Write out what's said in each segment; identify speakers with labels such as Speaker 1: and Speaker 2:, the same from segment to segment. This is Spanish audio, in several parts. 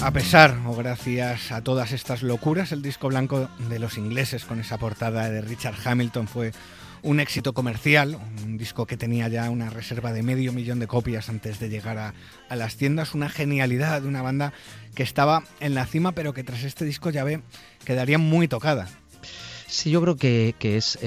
Speaker 1: A pesar o gracias a todas estas locuras, el disco blanco de los ingleses con esa portada de Richard Hamilton fue un éxito comercial, un disco que tenía ya una reserva de 500.000 de copias antes de llegar a las tiendas, una genialidad de una banda que estaba en la cima, pero que tras este disco ya quedaría muy tocada.
Speaker 2: Sí, yo creo que es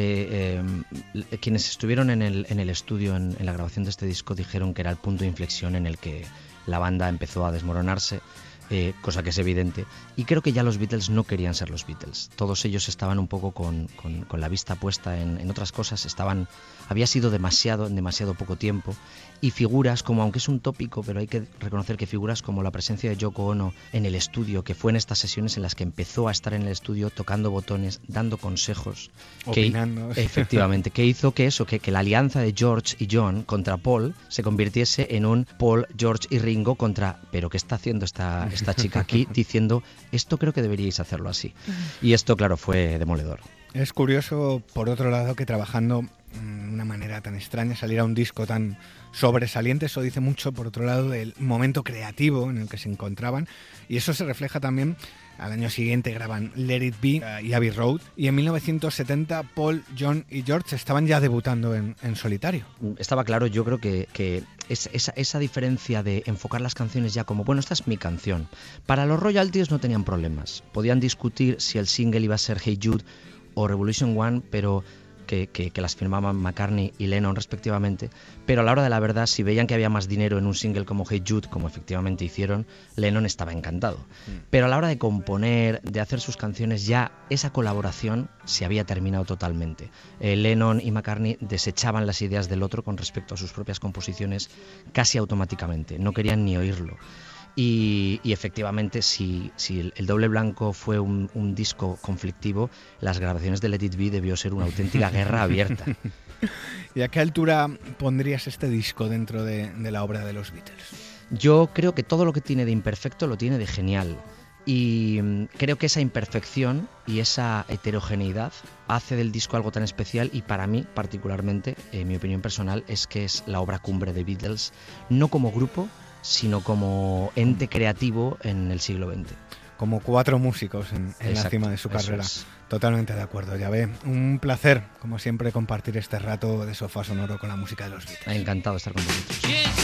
Speaker 2: quienes estuvieron en el estudio en la grabación de este disco dijeron que era el punto de inflexión en el que la banda empezó a desmoronarse. Cosa que es evidente, y creo que ya los Beatles no querían ser los Beatles. Todos ellos estaban un poco con la vista puesta en otras cosas, había sido en demasiado poco tiempo, y figuras como, aunque es un tópico, pero hay que reconocer que figuras como la presencia de Yoko Ono en el estudio, que fue en estas sesiones en las que empezó a estar en el estudio tocando botones, dando consejos,
Speaker 1: opinando.
Speaker 2: Efectivamente, que hizo que la alianza de George y John contra Paul se convirtiese en un Paul, George y Ringo contra, pero ¿qué está haciendo esta chica aquí? Diciendo, esto creo que deberíais hacerlo así. Y esto, claro, fue demoledor.
Speaker 1: Es curioso, por otro lado, que trabajando de una manera tan extraña saliera un disco tan sobresaliente. Eso dice mucho, por otro lado, del momento creativo en el que se encontraban, y eso se refleja también. Al año siguiente graban Let It Be y Abbey Road, y en 1970 Paul, John y George estaban ya debutando en solitario.
Speaker 2: Estaba claro, yo creo que esa diferencia de enfocar las canciones ya como, bueno, esta es mi canción. Para los royalties no tenían problemas, podían discutir si el single iba a ser Hey Jude o Revolution One, pero que las firmaban McCartney y Lennon respectivamente, pero a la hora de la verdad, si veían que había más dinero en un single como Hey Jude, como efectivamente hicieron, Lennon estaba encantado. Pero a la hora de componer, de hacer sus canciones, ya esa colaboración se había terminado totalmente. Lennon y McCartney desechaban las ideas del otro con respecto a sus propias composiciones casi automáticamente, no querían ni oírlo. Y efectivamente, si el Doble Blanco fue un disco conflictivo, las grabaciones de Let It Be debió ser una auténtica guerra abierta.
Speaker 1: ¿Y a qué altura pondrías este disco dentro de la obra de los Beatles?
Speaker 2: Yo creo que todo lo que tiene de imperfecto lo tiene de genial. Y creo que esa imperfección y esa heterogeneidad hace del disco algo tan especial, y para mí particularmente, mi opinión personal, es que es la obra cumbre de Beatles, no como grupo, sino como ente creativo en el siglo XX.
Speaker 1: Como 4 músicos en la cima de su carrera. Totalmente de acuerdo, ya ve. Un placer, como siempre, compartir este rato de sofá sonoro con la música de los Beatles.
Speaker 2: Encantado de estar con vosotros.